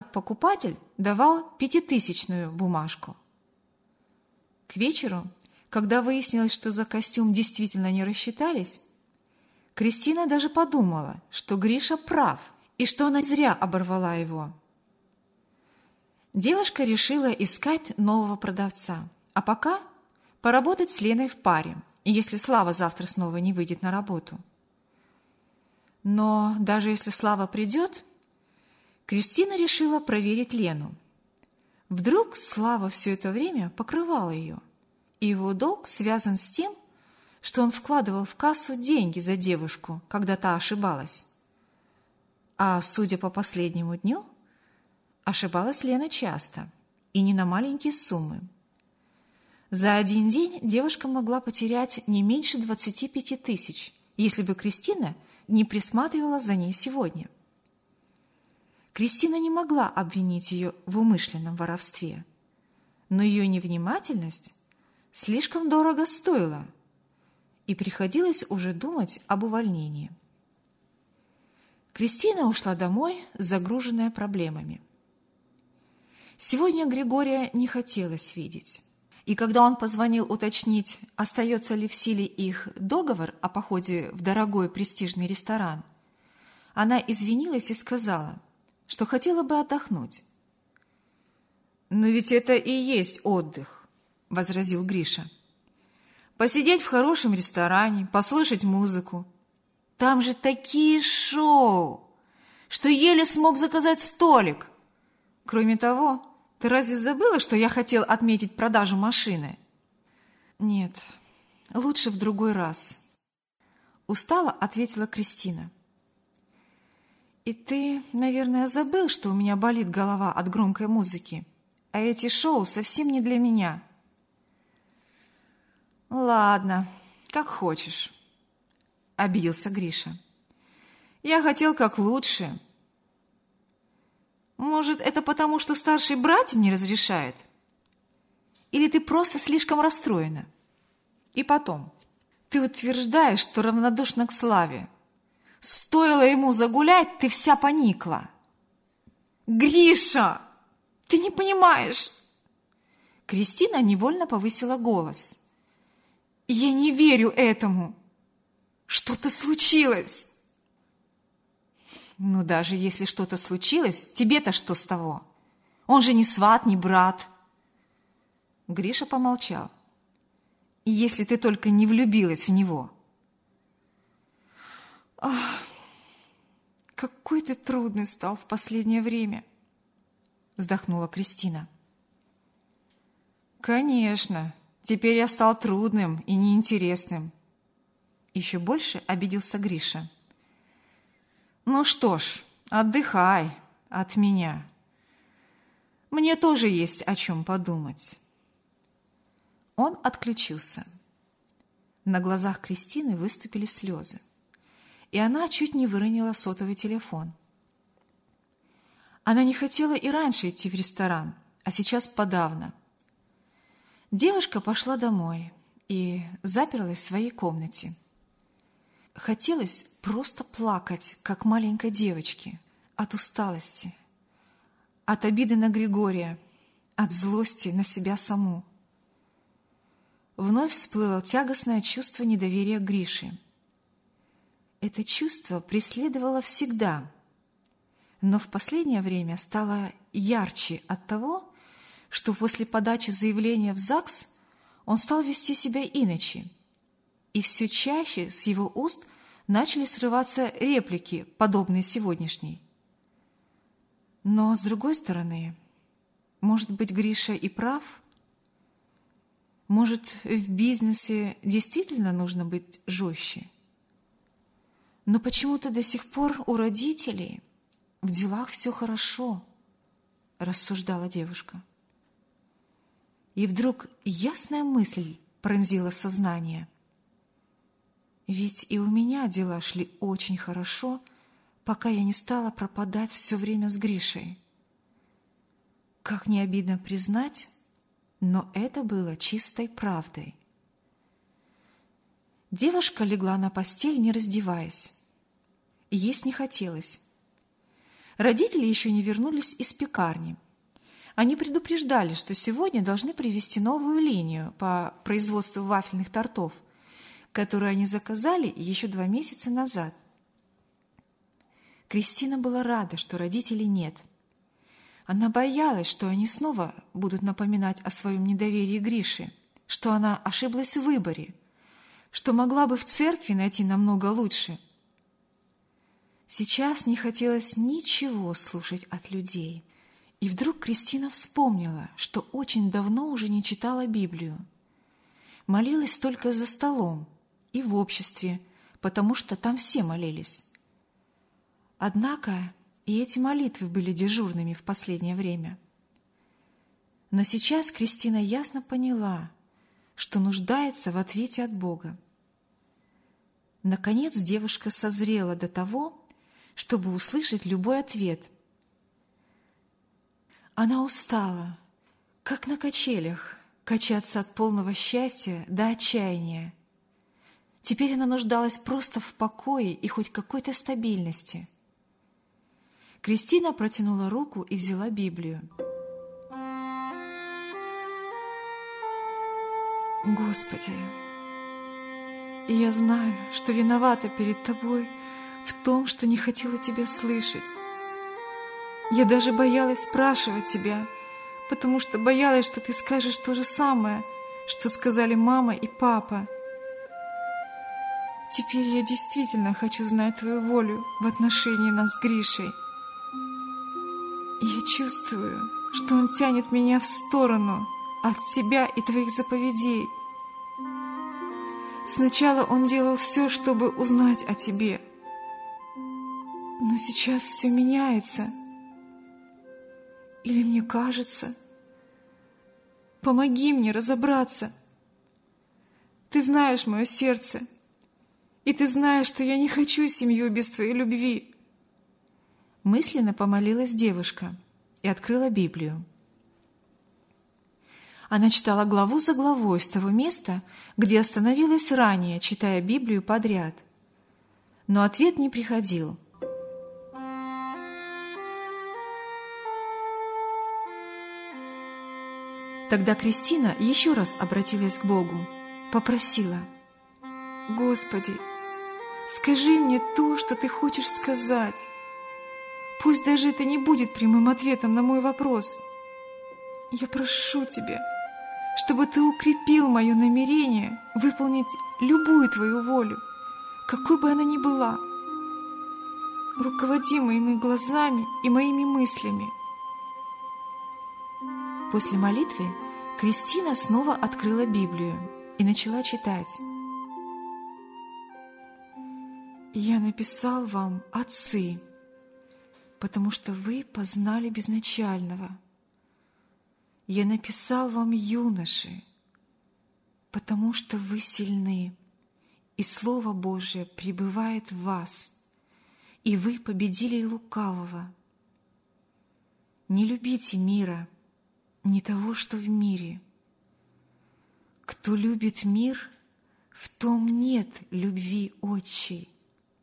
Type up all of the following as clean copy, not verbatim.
как покупатель давал 5000-ную бумажку. К вечеру, когда выяснилось, что за костюм действительно не рассчитались, Кристина даже подумала, что Гриша прав и что она зря оборвала его. Девушка решила искать нового продавца, а пока поработать с Леной в паре, если Слава завтра снова не выйдет на работу. Но даже если Слава придет, Кристина решила проверить Лену. Вдруг Слава все это время покрывал ее, и его долг связан с тем, что он вкладывал в кассу деньги за девушку, когда та ошибалась. А судя по последнему дню, ошибалась Лена часто и не на маленькие суммы. За один день девушка могла потерять не меньше 25 тысяч, если бы Кристина не присматривала за ней сегодня. Кристина не могла обвинить ее в умышленном воровстве, но ее невнимательность слишком дорого стоила, и приходилось уже думать об увольнении. Кристина ушла домой, загруженная проблемами. Сегодня Григория не хотелось видеть, и когда он позвонил уточнить, остается ли в силе их договор о походе в дорогой престижный ресторан, она извинилась и сказала, что хотела бы отдохнуть. «Но ведь это и есть отдых», — возразил Гриша. «Посидеть в хорошем ресторане, послушать музыку. Там же такие шоу, что еле смог заказать столик. Кроме того, ты разве забыла, что я хотел отметить продажу машины?» «Нет, лучше в другой раз», — устало ответила Кристина. «И ты, наверное, забыл, что у меня болит голова от громкой музыки, а эти шоу совсем не для меня». «Ладно, как хочешь», — обиделся Гриша. «Я хотел как лучше. Может, это потому, что старший братец не разрешает? Или ты просто слишком расстроена? И потом, ты утверждаешь, что равнодушна к Славе. Стоило ему загулять, ты вся поникла». «Гриша, ты не понимаешь!» Кристина невольно повысила голос. «Я не верю этому! Что-то случилось!» «Ну, даже если что-то случилось, тебе-то что с того? Он же не сват, не брат!» Гриша помолчал. «Если ты только не влюбилась в него!» «Ах, какой ты трудный стал в последнее время!» вздохнула Кристина. «Конечно, теперь я стал трудным и неинтересным». Еще больше обиделся Гриша. «Ну что ж, отдыхай от меня. Мне тоже есть о чем подумать». Он отключился. На глазах Кристины выступили слезы, и она чуть не выронила сотовый телефон. Она не хотела и раньше идти в ресторан, а сейчас подавно. Девушка пошла домой и заперлась в своей комнате. Хотелось просто плакать, как маленькой девочке, от усталости, от обиды на Григория, от злости на себя саму. Вновь всплыло тягостное чувство недоверия к Грише. Это чувство преследовало всегда, но в последнее время стало ярче от того, что после подачи заявления в ЗАГС он стал вести себя иначе, и все чаще с его уст начали срываться реплики, подобные сегодняшней. Но, с другой стороны, может быть, Гриша и прав? Может, в бизнесе действительно нужно быть жестче? Но почему-то до сих пор у родителей в делах все хорошо, рассуждала девушка. И вдруг ясная мысль пронзила сознание. Ведь и у меня дела шли очень хорошо, пока я не стала пропадать все время с Гришей. Как не обидно признать, но это было чистой правдой. Девушка легла на постель, не раздеваясь. Есть не хотелось. Родители еще не вернулись из пекарни. Они предупреждали, что сегодня должны привезти новую линию по производству вафельных тортов, которую они заказали еще 2 месяца назад. Кристина была рада, что родителей нет. Она боялась, что они снова будут напоминать о своем недоверии Грише, что она ошиблась в выборе, что могла бы в церкви найти намного лучше. Сейчас не хотелось ничего слушать от людей. И вдруг Кристина вспомнила, что очень давно уже не читала Библию. Молилась только за столом и в обществе, потому что там все молились. Однако и эти молитвы были дежурными в последнее время. Но сейчас Кристина ясно поняла, что нуждается в ответе от Бога. Наконец девушка созрела до того, чтобы услышать любой ответ. Она устала, как на качелях, качаться от полного счастья до отчаяния. Теперь она нуждалась просто в покое и хоть какой-то стабильности. Кристина протянула руку и взяла Библию. «Господи, я знаю, что виновата перед Тобой в том, что не хотела Тебя слышать. Я даже боялась спрашивать Тебя, потому что боялась, что Ты скажешь то же самое, что сказали мама и папа. Теперь я действительно хочу знать Твою волю в отношении нас с Гришей. Я чувствую, что он тянет меня в сторону от Тебя и Твоих заповедей. Сначала он делал все, чтобы узнать о Тебе. Но сейчас все меняется. Или мне кажется? Помоги мне разобраться. Ты знаешь мое сердце, и Ты знаешь, что я не хочу семью без Твоей любви». Мысленно помолилась девушка и открыла Библию. Она читала главу за главой с того места, где остановилась ранее, читая Библию подряд. Но ответ не приходил. Тогда Кристина еще раз обратилась к Богу, попросила: «Господи, скажи мне то, что Ты хочешь сказать. Пусть даже это не будет прямым ответом на мой вопрос. Я прошу Тебя, чтобы Ты укрепил мое намерение выполнить любую Твою волю, какой бы она ни была. Руководи моими глазами и моими мыслями». После молитвы Кристина снова открыла Библию и начала читать. «Я написал вам, отцы, потому что вы познали безначального. Я написал вам, юноши, потому что вы сильны, и Слово Божие пребывает в вас, и вы победили лукавого. Не любите мира, не того, что в мире. Кто любит мир, в том нет любви отчей».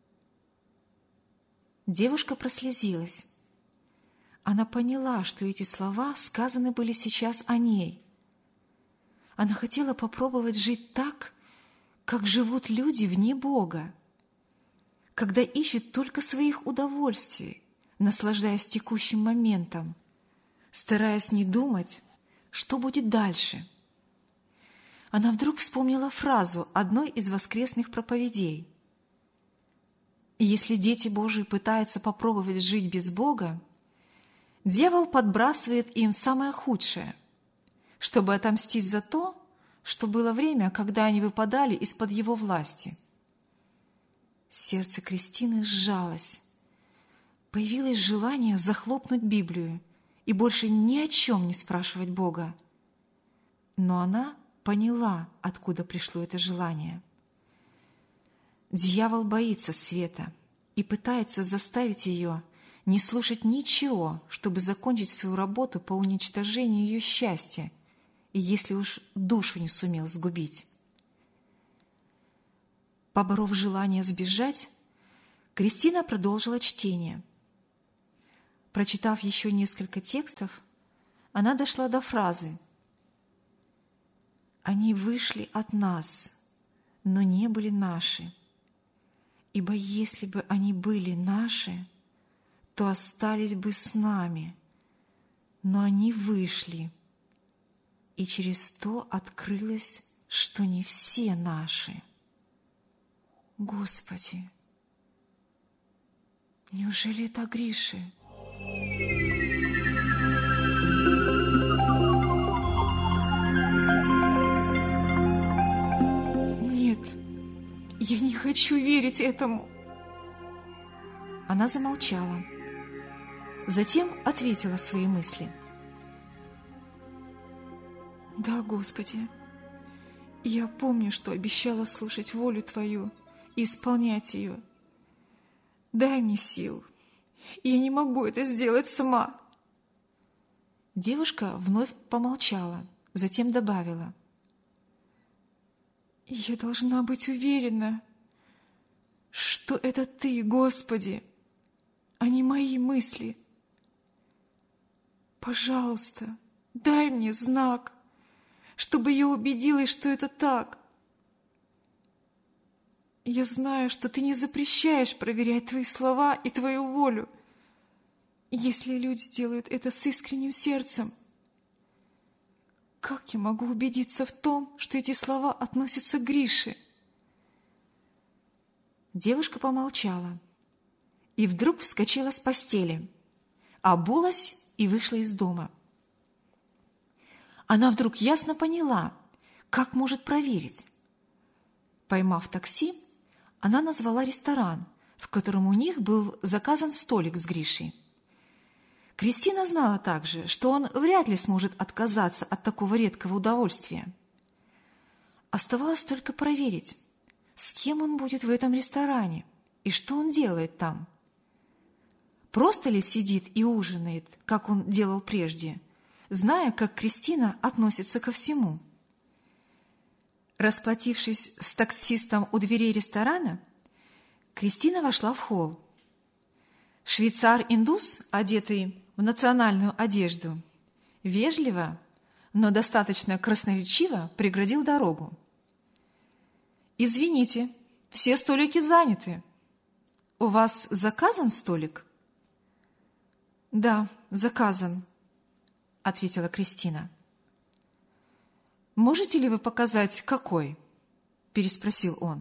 Девушка прослезилась. Она поняла, что эти слова сказаны были сейчас о ней. Она хотела попробовать жить так, как живут люди вне Бога, когда ищут только своих удовольствий, наслаждаясь текущим моментом, стараясь не думать, что будет дальше. Она вдруг вспомнила фразу одной из воскресных проповедей: «Если дети Божии пытаются попробовать жить без Бога, дьявол подбрасывает им самое худшее, чтобы отомстить за то, что было время, когда они выпадали из-под его власти». Сердце Кристины сжалось. Появилось желание захлопнуть Библию и больше ни о чем не спрашивать Бога. Но она поняла, откуда пришло это желание. Дьявол боится света и пытается заставить ее не слушать ничего, чтобы закончить свою работу по уничтожению ее счастья, и если уж душу не сумел сгубить. Поборов желание сбежать, Кристина продолжила чтение. Прочитав еще несколько текстов, она дошла до фразы: «Они вышли от нас, но не были наши. Ибо если бы они были наши, то остались бы с нами. Но они вышли, и через то открылось, что не все наши». Господи, неужели это Грише? Нет, я не хочу верить этому. Она замолчала. Затем ответила свои мысли. Да, Господи, я помню, что обещала слушать волю Твою и исполнять ее. Дай мне сил. Я не могу это сделать сама. Девушка вновь помолчала, затем добавила: я должна быть уверена, что это Ты, Господи, а не мои мысли. Пожалуйста, дай мне знак, чтобы я убедилась, что это так. Я знаю, что Ты не запрещаешь проверять Твои слова и Твою волю, если люди делают это с искренним сердцем. Как я могу убедиться в том, что эти слова относятся к Грише? Девушка помолчала и вдруг вскочила с постели, обулась и вышла из дома. Она вдруг ясно поняла, как может проверить. Поймав такси, она назвала ресторан, в котором у них был заказан столик с Гришей. Кристина знала также, что он вряд ли сможет отказаться от такого редкого удовольствия. Оставалось только проверить, с кем он будет в этом ресторане и что он делает там. Просто ли сидит и ужинает, как он делал прежде, зная, как Кристина относится ко всему. Расплатившись с таксистом у дверей ресторана, Кристина вошла в холл. Швейцар-индус, одетый в национальную одежду, вежливо, но достаточно красноречиво преградил дорогу. «Извините, все столики заняты. У вас заказан столик?» «Да, заказан», — ответила Кристина. «Можете ли вы показать, какой?» — переспросил он.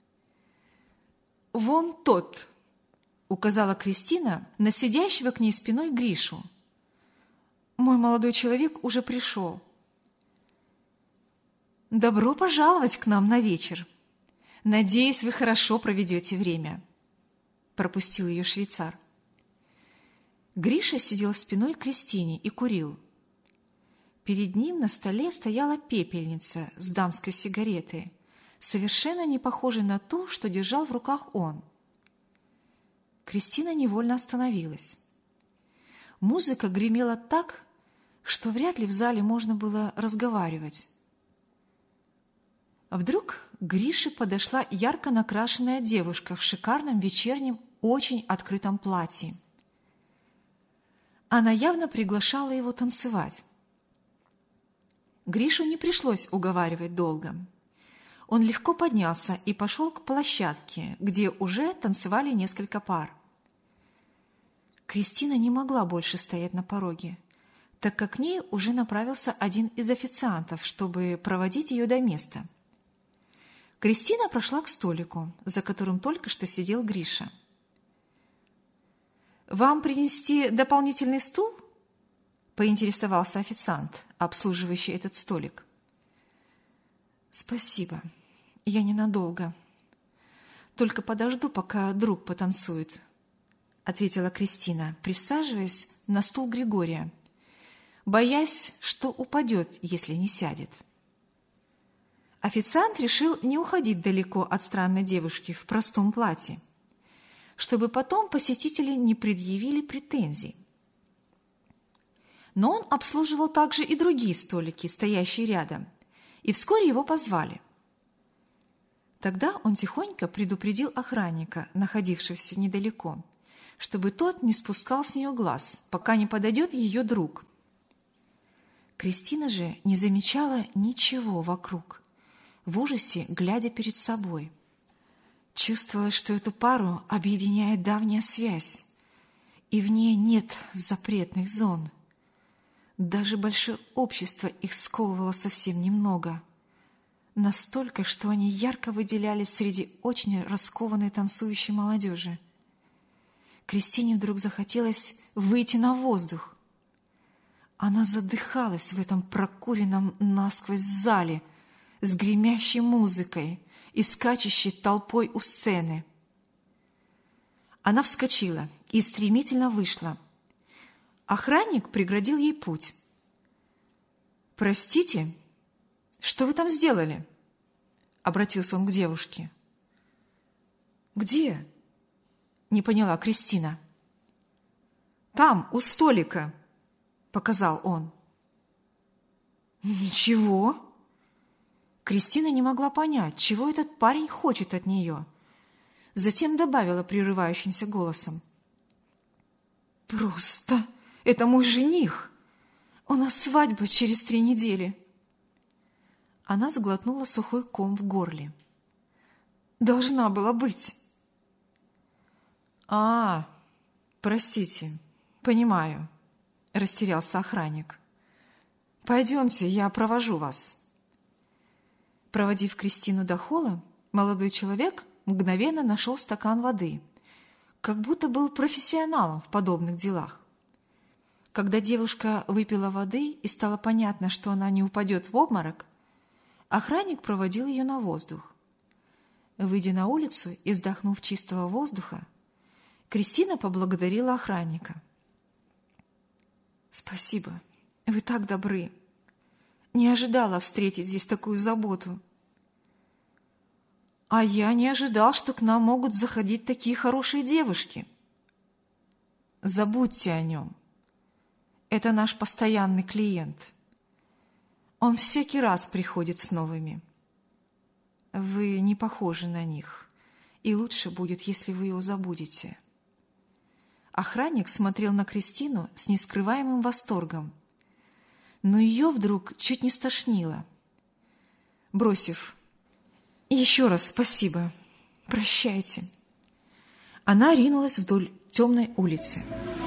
«Вон тот», — указала Кристина на сидящего к ней спиной Гришу. «Мой молодой человек уже пришел». «Добро пожаловать к нам на вечер. Надеюсь, вы хорошо проведете время», — пропустил ее швейцар. Гриша сидел спиной к Кристине и курил. Перед ним на столе стояла пепельница с дамской сигаретой, совершенно не похожей на ту, что держал в руках он. Кристина невольно остановилась. Музыка гремела так, что вряд ли в зале можно было разговаривать. Вдруг к Грише подошла ярко накрашенная девушка в шикарном вечернем, очень открытом платье. Она явно приглашала его танцевать. Гришу не пришлось уговаривать долго. Он легко поднялся и пошел к площадке, где уже танцевали несколько пар. Кристина не могла больше стоять на пороге, так как к ней уже направился один из официантов, чтобы проводить ее до места. Кристина прошла к столику, за которым только что сидел Гриша. «Вам принести дополнительный стул?» — поинтересовался официант, обслуживающий этот столик. «Спасибо, я ненадолго. Только подожду, пока друг потанцует», — ответила Кристина, присаживаясь на стул Григория, боясь, что упадет, если не сядет. Официант решил не уходить далеко от странной девушки в простом платье, чтобы потом посетители не предъявили претензий. Но он обслуживал также и другие столики, стоящие рядом, и вскоре его позвали. Тогда он тихонько предупредил охранника, находившегося недалеко, чтобы тот не спускал с нее глаз, пока не подойдет ее друг. Кристина же не замечала ничего вокруг, в ужасе глядя перед собой. Чувствовала, что эту пару объединяет давняя связь, и в ней нет запретных зон. Даже большое общество их сковывало совсем немного. Настолько, что они ярко выделялись среди очень раскованной танцующей молодежи. Кристине вдруг захотелось выйти на воздух. Она задыхалась в этом прокуренном насквозь зале с гремящей музыкой и скачущей толпой у сцены. Она вскочила и стремительно вышла. Охранник преградил ей путь. «Простите, что вы там сделали?» — обратился он к девушке. «Где?» — не поняла Кристина. «Там, у столика», — показал он. «Ничего?» Кристина не могла понять, чего этот парень хочет от нее. Затем добавила прерывающимся голосом. «Просто это мой жених. У нас свадьба через 3 недели». Она сглотнула сухой ком в горле. «Должна была быть». Простите, понимаю», — растерялся охранник. «Пойдемте, я провожу вас». Проводив Кристину до холла, молодой человек мгновенно нашел стакан воды, как будто был профессионалом в подобных делах. Когда девушка выпила воды и стало понятно, что она не упадет в обморок, охранник проводил ее на воздух. Выйдя на улицу и вздохнув чистого воздуха, Кристина поблагодарила охранника. «Спасибо, вы так добры. Не ожидала встретить здесь такую заботу». «А я не ожидал, что к нам могут заходить такие хорошие девушки». «Забудьте о нем. Это наш постоянный клиент. Он всякий раз приходит с новыми. Вы не похожи на них, и лучше будет, если вы его забудете». Охранник смотрел на Кристину с нескрываемым восторгом, но ее вдруг чуть не стошнило. Бросив «Еще раз спасибо, прощайте», она ринулась вдоль темной улицы.